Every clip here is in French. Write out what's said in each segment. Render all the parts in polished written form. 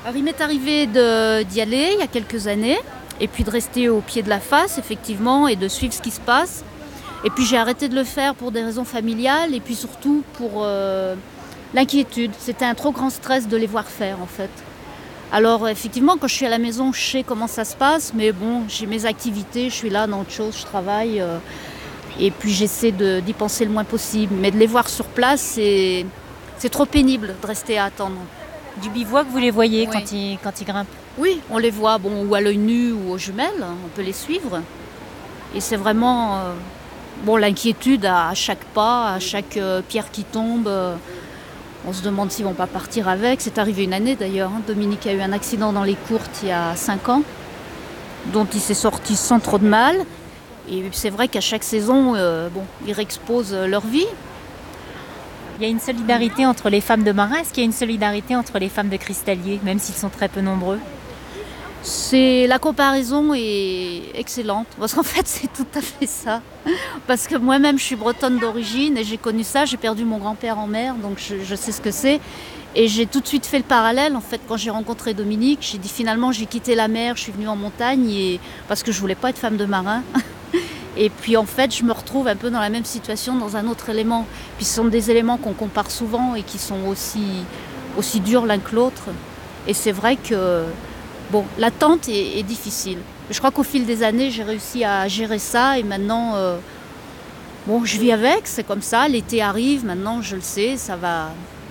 Alors il m'est arrivé d'y aller il y a quelques années, et puis de rester au pied de la face, effectivement, et de suivre ce qui se passe. Et puis j'ai arrêté de le faire pour des raisons familiales, et puis surtout pour l'inquiétude. C'était un trop grand stress de les voir faire, en fait. Alors effectivement, quand je suis à la maison, je sais comment ça se passe, mais bon, j'ai mes activités, je suis là dans autre chose, je travaille, et puis j'essaie d'y penser le moins possible. Mais de les voir sur place, c'est trop pénible de rester à attendre. Du bivouac, vous les voyez Oui. quand ils grimpent? Oui, on les voit, bon, ou à l'œil nu ou aux jumelles, on peut les suivre. Et c'est vraiment bon, l'inquiétude à chaque pas, à chaque pierre qui tombe. On se demande s'ils vont pas partir avec. C'est arrivé une année d'ailleurs. Dominique a eu un accident dans les courtes il y a 5 ans, dont il s'est sorti sans trop de mal. Et c'est vrai qu'à chaque saison, bon, ils réexposent leur vie. Il y a une solidarité entre les femmes de marins. Est-ce qu'il y a une solidarité entre les femmes de cristalliers, même s'ils sont très peu nombreux? La comparaison est excellente, parce qu'en fait c'est tout à fait ça. Parce que moi-même je suis bretonne d'origine et j'ai connu ça, j'ai perdu mon grand-père en mer, donc je sais ce que c'est. Et j'ai tout de suite fait le parallèle, en fait, quand j'ai rencontré Dominique, j'ai dit finalement j'ai quitté la mer, je suis venue en montagne, parce que je voulais pas être femme de marin. Et puis en fait je me retrouve un peu dans la même situation, dans un autre élément. Puis ce sont des éléments qu'on compare souvent et qui sont aussi durs l'un que l'autre. Et c'est vrai que bon, l'attente est difficile. Je crois qu'au fil des années, j'ai réussi à gérer ça et maintenant, bon, je vis avec, c'est comme ça. L'été arrive, maintenant, je le sais, ça va.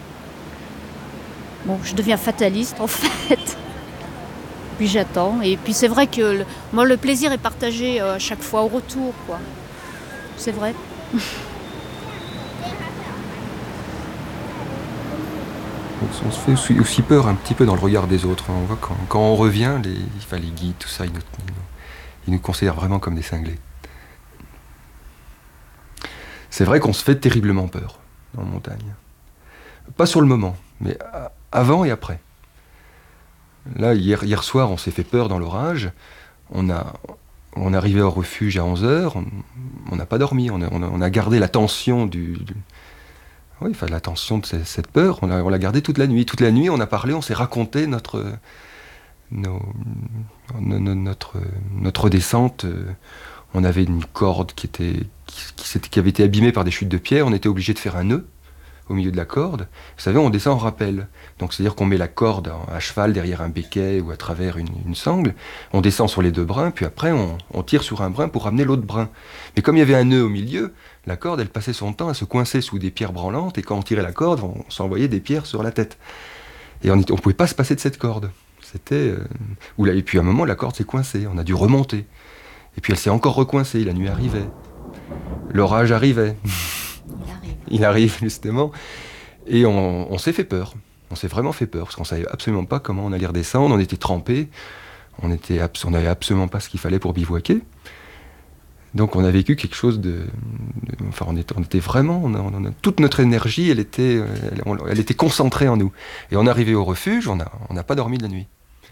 Bon, je deviens fataliste en fait. Puis j'attends. Et puis c'est vrai que moi, le plaisir est partagé à chaque fois au retour, quoi. C'est vrai. On se fait aussi peur un petit peu dans le regard des autres. On voit quand on revient, les guides, tout ça, ils nous considèrent vraiment comme des cinglés. C'est vrai qu'on se fait terriblement peur en montagne. Pas sur le moment, mais avant et après. Là, hier soir, on s'est fait peur dans l'orage. On est arrivé au refuge à 11h. On n'a pas dormi. On a gardé la tension oui, enfin, la tension de cette peur. On l'a gardée toute la nuit. Toute la nuit, on a parlé, on s'est raconté notre descente. On avait une corde qui avait été abîmée par des chutes de pierre. On était obligé de faire un nœud au milieu de la corde. Vous savez, on descend en rappel. Donc, c'est-à-dire qu'on met la corde à cheval derrière un béquet ou à travers une sangle. On descend sur les deux brins, puis après, on tire sur un brin pour ramener l'autre brin. Mais comme il y avait un nœud au milieu, la corde, elle passait son temps à se coincer sous des pierres branlantes, et quand on tirait la corde, on s'envoyait des pierres sur la tête. Et on ne pouvait pas se passer de cette corde. Et puis à un moment, la corde s'est coincée. On a dû remonter. Et puis elle s'est encore recoincée. La nuit arrivait. L'orage arrivait. Il arrive justement. Et on s'est fait peur. On s'est vraiment fait peur parce qu'on savait absolument pas comment on allait redescendre. On était trempés. On n'avait absolument pas ce qu'il fallait pour bivouaquer. Donc on a vécu quelque chose enfin on était vraiment, toute notre énergie, elle était concentrée en nous. Et on est arrivé au refuge, on n'a pas dormi de la nuit.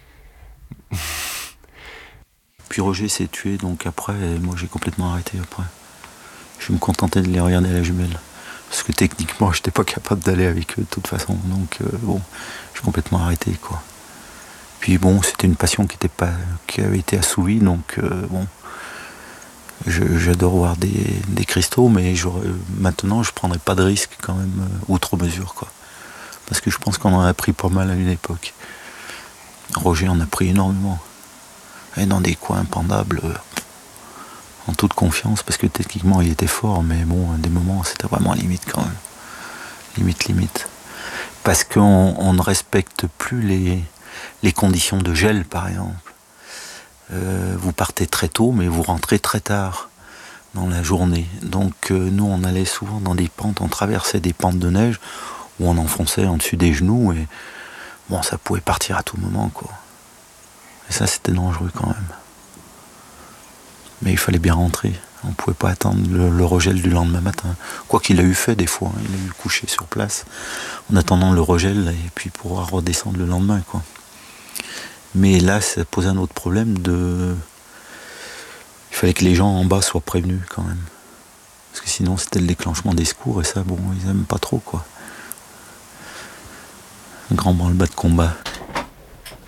Puis Roger s'est tué, donc après, moi j'ai complètement arrêté après. Je me contentais de les regarder à la jumelle. Parce que techniquement, j'étais pas capable d'aller avec eux de toute façon. Donc bon, j'ai complètement arrêté, quoi. Puis bon, c'était une passion qui avait été assouvie, donc bon. J'adore voir des cristaux, mais maintenant je prendrais pas de risque quand même outre mesure, quoi. Parce que je pense qu'on en a pris pas mal à une époque. Roger en a pris énormément. Et dans des coins pendables, en toute confiance, parce que techniquement il était fort, mais bon, à des moments c'était vraiment limite quand même. Limite. Parce qu'on ne respecte plus les conditions de gel, par exemple. Vous partez très tôt, mais vous rentrez très tard dans la journée. Donc nous, on allait souvent dans des pentes, on traversait des pentes de neige où on enfonçait en dessus des genoux et bon, ça pouvait partir à tout moment, quoi. Et ça, c'était dangereux quand même. Mais il fallait bien rentrer. On ne pouvait pas attendre le regel du lendemain matin. Quoi qu'il a eu fait des fois, hein. Il a eu couché sur place en attendant le regel et puis pouvoir redescendre le lendemain, quoi. Mais là, ça pose un autre problème il fallait que les gens en bas soient prévenus quand même. Parce que sinon, c'était le déclenchement des secours et ça, bon, ils aiment pas trop, quoi. Un grand branle-bas de combat.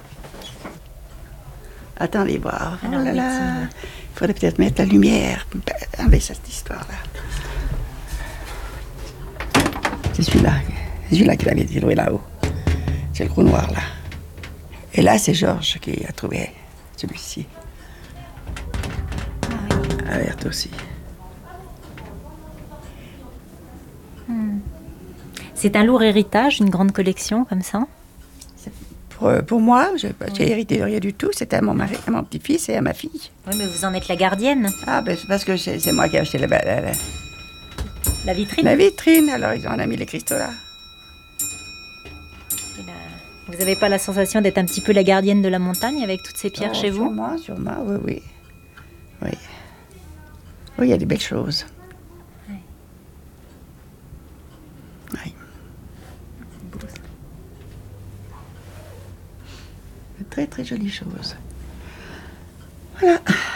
Attendez voir. Oh Alors, là là. Betty. Il faudrait peut-être mettre la lumière. Enlever cette histoire-là. C'est celui-là. C'est celui-là qu'il avait trouvé là-haut. C'est le gros noir, là. Et là, c'est Georges qui a trouvé celui-ci. Alerte aussi. C'est un lourd héritage, une grande collection comme ça. Pour moi, j'ai hérité de rien du tout. C'était à mon mari, à mon petit-fils et à ma fille. Oui, mais vous en êtes la gardienne. Ah, ben c'est parce que c'est moi qui ai acheté La vitrine. la vitrine. Alors, on a mis les cristaux là. Vous n'avez pas la sensation d'être un petit peu la gardienne de la montagne avec toutes ces pierres chez vous? Sûrement, oui, oui. Oui. Oui, il y a des belles choses. Oui. Oui. De très, très jolies choses. Voilà.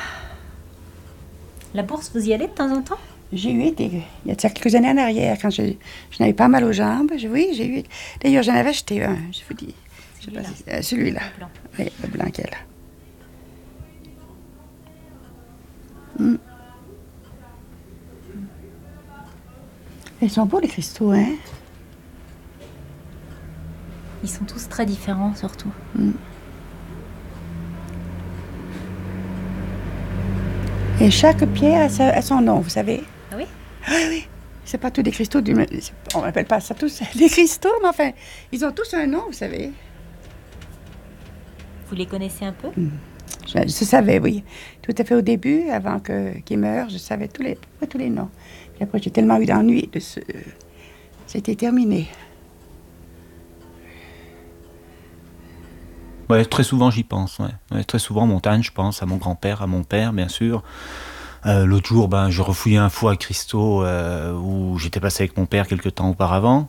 La bourse, vous y allez de temps en temps? J'ai eu été, il y a quelques années en arrière, quand je n'avais pas mal aux jambes. Oui, j'ai eu. D'ailleurs, j'en avais acheté un, je vous dis. Je sais pas si- celui-là. Le blanc. Oui, le blanc qu'elle a. Ils sont beaux, les cristaux, hein? Ils sont tous très différents, surtout. Et chaque pierre a son nom, vous savez? Ah oui? Ah oui. C'est pas tous des cristaux, on n'appelle pas ça tous des cristaux, mais enfin, ils ont tous un nom, vous savez. Vous les connaissez un peu? Je savais, oui. Tout à fait au début, avant qu'il meure, je savais tous les noms. Puis après, j'ai tellement eu d'ennui de ce... C'était terminé. Ouais, très souvent j'y pense. Ouais. Ouais, très souvent en montagne, je pense à mon grand-père, à mon père, bien sûr. L'autre jour, je refouillais un four à cristaux où j'étais passé avec mon père quelque temps auparavant,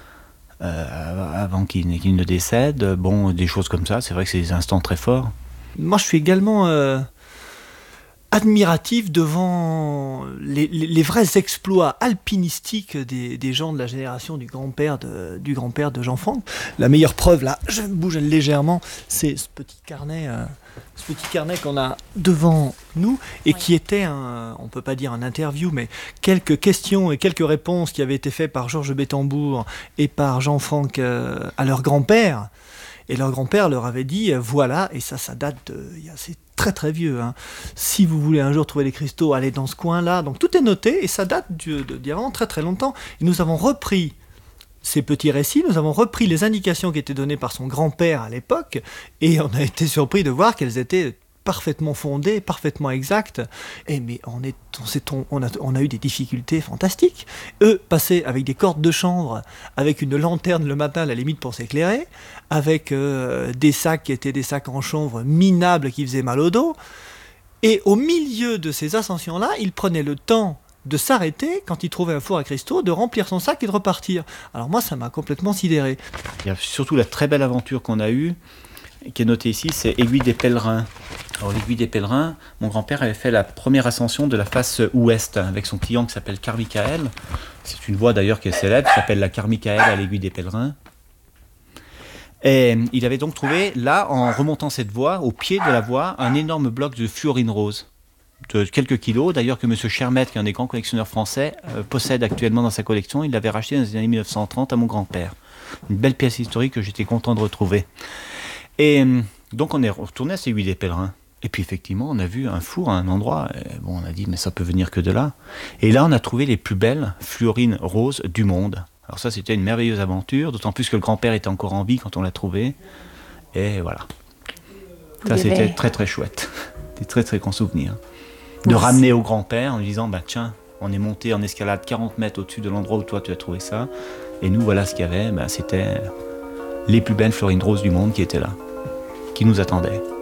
avant qu'il ne décède. Bon, des choses comme ça, c'est vrai que c'est des instants très forts. Moi, je suis également admiratif devant les vrais exploits alpinistiques des gens de la génération du grand-père de Jean Franck. La meilleure preuve, là, je bouge légèrement, c'est ce petit carnet qu'on a devant nous et qui était on peut pas dire un interview, mais quelques questions et quelques réponses qui avaient été faites par Georges Bettembourg et par Jean Franck à leur grand-père. Et leur grand-père leur avait dit, voilà, et ça date c'est très très vieux, hein. Si vous voulez un jour trouver les cristaux, allez dans ce coin-là. Donc tout est noté, et ça date d'il y a vraiment très très longtemps. Et nous avons repris ces petits récits, nous avons repris les indications qui étaient données par son grand-père à l'époque, et on a été surpris de voir qu'elles étaient parfaitement fondées, parfaitement exactes. Et mais on a eu des difficultés fantastiques. Eux passaient avec des cordes de chanvre, avec une lanterne le matin à la limite pour s'éclairer, avec des sacs qui étaient des sacs en chanvre minables qui faisaient mal au dos. Et au milieu de ces ascensions-là, ils prenaient le temps de s'arrêter quand ils trouvaient un four à cristaux, de remplir son sac et de repartir. Alors moi, ça m'a complètement sidéré. Il y a surtout la très belle aventure qu'on a eue, qui est notée ici, c'est Aiguille des Pèlerins. Alors l'Aiguille des Pèlerins, mon grand-père avait fait la première ascension de la face ouest avec son client qui s'appelle Carmichael. C'est une voie d'ailleurs qui est célèbre, qui s'appelle la Carmichael à l'Aiguille des Pèlerins. Et il avait donc trouvé là, en remontant cette voie, au pied de la voie, un énorme bloc de fluorine rose de quelques kilos, d'ailleurs que M. Chermette, qui est un des grands collectionneurs français, possède actuellement dans sa collection. Il l'avait racheté dans les années 1930 à mon grand-père. Une belle pièce historique que j'étais content de retrouver. Et donc on est retourné à ces Aiguilles des Pèlerins. Et puis effectivement, on a vu un four à un endroit. Bon, on a dit, mais ça peut venir que de là. Et là, on a trouvé les plus belles fluorines roses du monde. Alors ça, c'était une merveilleuse aventure, d'autant plus que le grand-père était encore en vie quand on l'a trouvé. Et voilà. Ça, c'était très très chouette. Des très très grands souvenirs. De ramener au grand-père en lui disant, tiens, on est monté en escalade 40 mètres au-dessus de l'endroit où toi tu as trouvé ça. Et nous, voilà ce qu'il y avait. C'était les plus belles fluorines roses du monde qui étaient là, qui nous attendaient.